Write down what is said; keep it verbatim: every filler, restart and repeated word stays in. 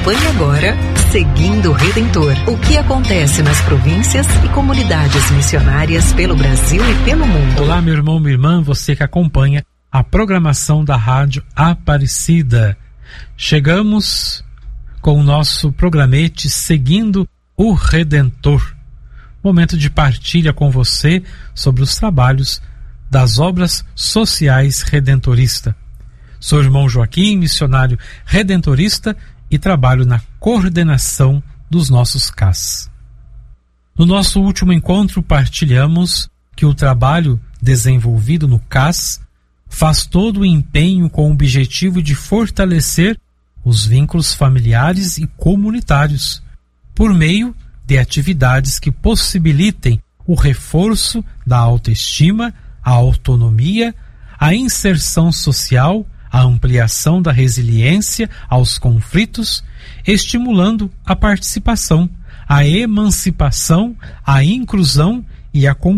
Acompanhe agora Seguindo o Redentor. O que acontece nas províncias e comunidades missionárias pelo Brasil e pelo mundo. Olá, meu irmão, minha irmã, você que acompanha a programação da Rádio Aparecida. Chegamos com o nosso programete Seguindo o Redentor. Momento de partilha com você sobre os trabalhos das obras sociais redentorista. Sou o irmão Joaquim, missionário redentorista, e trabalho na coordenação dos nossos C A S. No nosso último encontro, partilhamos que o trabalho desenvolvido no C A S faz todo o empenho com o objetivo de fortalecer os vínculos familiares e comunitários, por meio de atividades que possibilitem o reforço da autoestima, a autonomia, a inserção social, a ampliação da resiliência aos conflitos, estimulando a participação, a emancipação, a inclusão e a